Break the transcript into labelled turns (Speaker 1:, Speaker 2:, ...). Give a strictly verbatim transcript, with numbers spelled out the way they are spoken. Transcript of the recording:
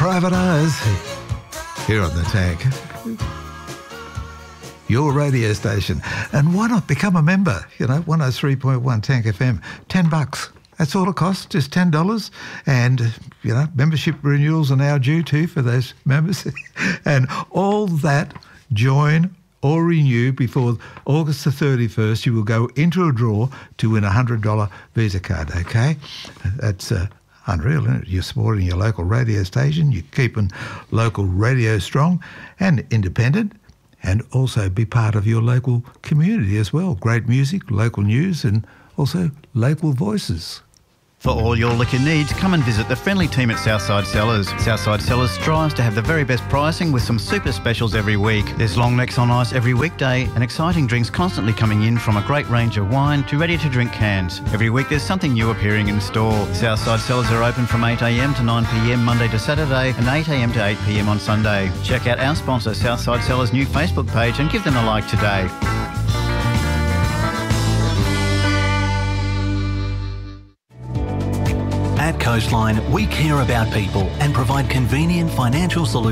Speaker 1: Private Eyes here on The Tank. Your radio station. And why not become a member? You know, one oh three point one Tank F M. Ten bucks. That's all it costs, just ten dollars. And, you know, membership renewals are now due too for those members. And all that, join or renew before August the thirty-first. You will go into a draw to win a one hundred dollars Visa card, okay? That's uh, unreal, isn't it? You're supporting your local radio station. You're keeping local radio strong and independent, and also be part of your local community as well. Great music, local news, and also local voices.
Speaker 2: For all your liquor needs, come and visit the friendly team at Southside Cellars. Southside Cellars strives to have the very best pricing with some super specials every week. There's long necks on ice every weekday and exciting drinks constantly coming in, from a great range of wine to ready-to-drink cans. Every week there's something new appearing in store. Southside Cellars are open from eight a m to nine p m Monday to Saturday and eight a m to eight p m on Sunday. Check out our sponsor Southside Cellars' new Facebook page and give them a like today.
Speaker 3: At Coastline, we care about people and provide convenient financial solutions